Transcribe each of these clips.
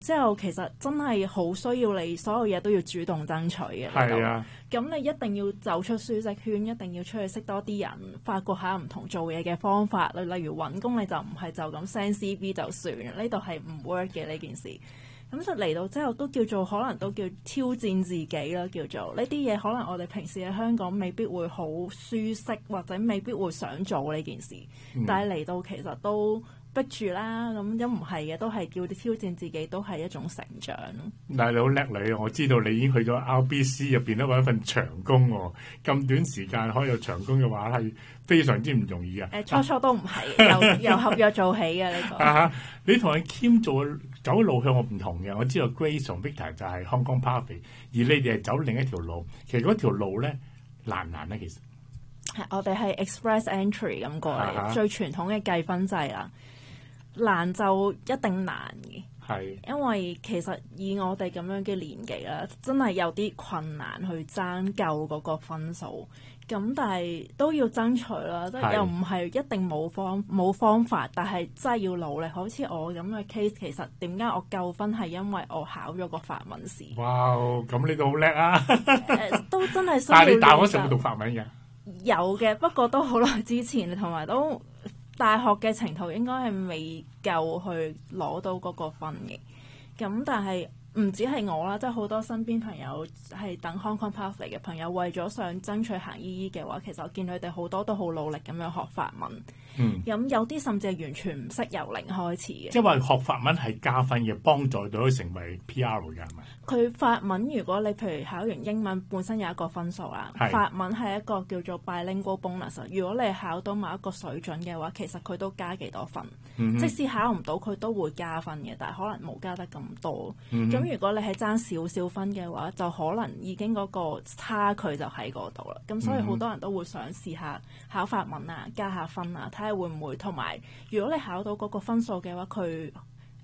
之後其實真係好需要你所有嘢都要主動爭取嘅。 係啊， 咁你一定要走出舒適圈，一定要出去識多啲人，發掘下唔同做嘢嘅方法。例如揾工，你就唔係就咁 send CV 就算，呢度係唔 work 嘅呢件事。咁就嚟到之後都叫做可能都叫挑戰自己啦，叫做呢啲嘢可能我哋平時喺香港未必會好舒適，或者未必會想做呢件事。但係嚟到其實都逼住啦，咁一唔係嘅都係叫啲挑戰自己，都係一種成長。 但係你好叻女，我知道你已經去咗 RBC 入邊咧揾份長工喎，咁短時間可以有長工嘅話係非常之唔容易嘅。 初初都唔係由合約做起嘅呢個。 你同阿 Kim 做走嘅路向我唔同嘅，我知道 Grace 同 Victor 就係 Hong Kong Pathway， 而你哋係走另一條路。其實嗰條路咧難唔難咧？其實我哋係 Express Entry 咁過嚟，最傳統嘅計分制啦。難就一定難嘅， 係因為其實以我哋咁樣嘅年紀啦，真係有啲困難去爭夠嗰個分數。咁但係都要爭取啦，即係又唔係一定冇方法，但係真係要努力。好似我咁嘅 case， 其實點解我夠分係因為我考咗個法文試。 哇！咁你都好叻啊！ 都真係需要。 但係你大學嗰時有冇讀法文嘅？ 有嘅，不過都好耐之前，同埋都。大學嘅程度應該係未夠去攞到嗰個分嘅，咁但係唔止係我啦，即係好多身邊朋友係等 Hong Kong Pathway 嘅朋友，為咗想爭取行醫嘅話，其實我見佢哋好多都好努力咁樣學法文。咁有啲甚至係完全唔識由零開始嘅。 即係話學法文係加分嘅，幫助到佢成為 PR 嘅係咪？ 佢法文如果你譬如考完英文本身有一個分數啦，法文係一個叫做 bilingual bonus。如果你考到某一個水準嘅話，其實佢都加幾多分。即使考唔到，佢都會加分嘅，但係可能冇加得咁多。咁如果你係爭少少分嘅話，就可能已經嗰個差距就喺嗰度啦。咁所以好多人都會想試下考法文啊，加下分啊，睇下會唔會。同埋如果你考到嗰個分數嘅話，佢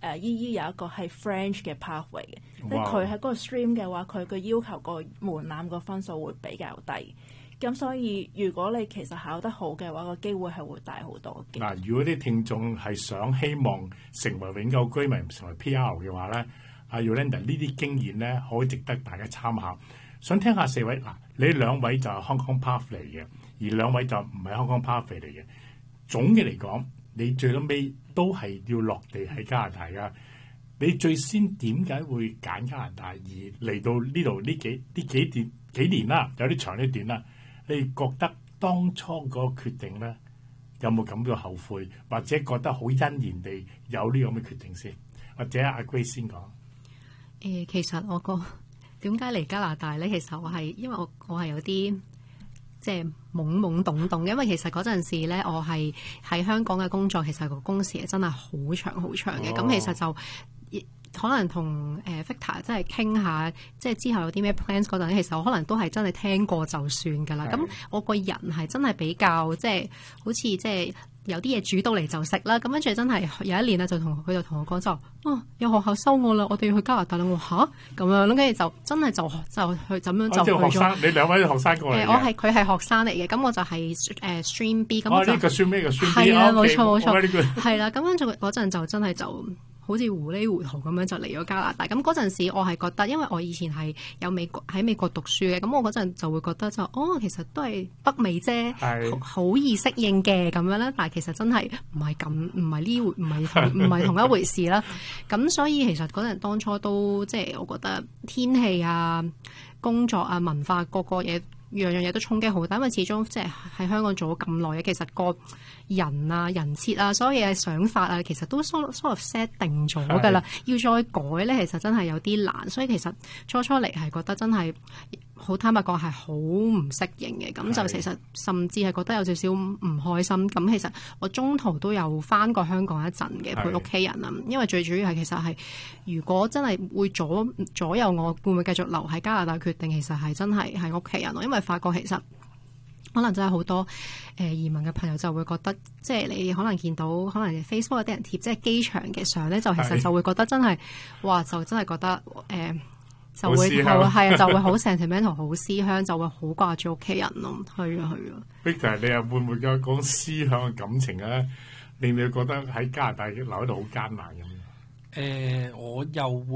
EE 有一個係 French 嘅 pathway 嘅，即係佢喺嗰個 stream 嘅話，佢嘅要求個門檻個分數會比較低。咁所以如果你其實考得好嘅話，個機會係會大好多嘅。 嗱，如果啲聽眾係希望成為永久居民，成為 PR 嘅話咧，阿 Yolanda 呢啲經驗咧，好值得大家參考。想聽下四位嗱，你兩位就係 Hong Kong Pathway 嘅，而兩位就唔係 Hong Kong Pathway 嚟嘅。總嘅嚟講，你最尾都係要落地喺加拿大噶。你最先點解會揀加拿大而嚟到呢度呢幾年啦？有啲長啲短啦。你覺得當初個決定咧，有冇感到後悔，或者覺得好欣然地有呢個咁嘅決定先？或者阿 Grace 先講。 其實我個點解嚟加拿大咧？其實我係因為我係有啲即係懵懵懂懂，因為其實嗰陣時咧，我係喺香港嘅工作，其實個工時係真係好長好長嘅。咁其實就可能同Victor 即係傾下，即係之後有啲咩 plans 嗰陣，其實我可能都係真係聽過就算㗎啦。咁我個人係真係比較即係好似即係有啲嘢煮到嚟就食啦。咁跟住真係有一年咧，就同我講就有學校收我啦，我哋要去加拿大啦。我嚇咁樣，跟住就真係就去咁樣就去咗。 你兩位學生過嚟嘅？ 佢係學生嚟嘅，咁我就係Stream B 咁就。 呢個 Stream B 嘅 Stream B 係啦，冇錯冇錯， 係啦。咁跟住嗰陣就真係就。好似糊里糊塗咁樣就嚟咗加拿大。咁嗰陣時我係覺得，因為我以前係喺美國讀書嘅，咁我嗰陣就會覺得其實都係北美啫，好易適應嘅咁樣啦。但係其實真係唔係咁，唔係同一回事啦。咁所以其實嗰陣當初都即係我覺得天氣啊、工作啊、文化各個嘢。樣嘢都衝擊好大，因為始終即係喺香港做咗咁耐嘅，其實個人啊、人設啊、所有嘢想法啊，其實都 sort of set 定咗㗎啦。要再改咧，其實真係有啲難。所以其實初嚟係覺得真係好坦白講係好唔適應嘅。咁就其實甚至係覺得有少少唔開心。咁其實我中途都有返過香港一陣嘅陪屋企人啊。因為最主要係其實係如果真係會左右我會唔會繼續留喺加拿大決定，其實係真係係屋企人咯。因為發覺其實可能真係好多移民嘅朋友就會覺得，即係你可能見到可能 Facebook 有啲人貼即係機場嘅相咧，就其實就會覺得真係哇，就真係覺得就會就會好 sentimental 好思鄉，就會好掛住屋企人咯。係啊。 Victor，你又會唔會講思鄉嘅感情咧？令你覺得喺加拿大留喺度好艱難咁？ 我又會